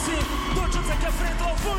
5, todos juntos aqui à frente ao fundo.